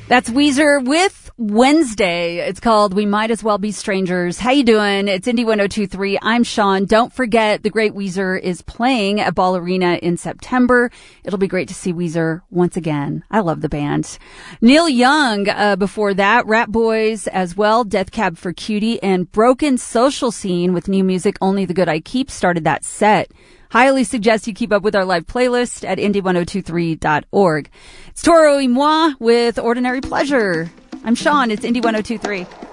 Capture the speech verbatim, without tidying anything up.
That's Weezer with Wednesday. It's called We Might As Well Be Strangers. How you doing? It's Indie one oh two point three. I'm Sean. Don't forget, the great Weezer is playing at Ball Arena in September. It'll be great to see Weezer once again. I love the band. Neil Young, uh, before that, Rat Boys as well, Death Cab for Cutie, and Broken Social Scene with new music Only the Good I Keep started that set. Highly suggest you keep up with our live playlist at indie one oh two three dot org. It's Toro y Moi with Ordinary Pleasure. I'm Sean. It's Indie one oh two point three.